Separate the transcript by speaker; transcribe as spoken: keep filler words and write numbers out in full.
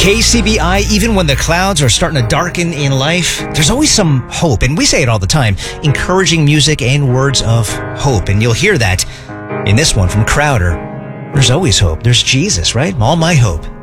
Speaker 1: K C B I, even when the clouds are starting to darken in life, there's always some hope. And we say it all the time, encouraging music and words of hope. And you'll hear that in this one from Crowder. There's always hope. There's Jesus, right? All my hope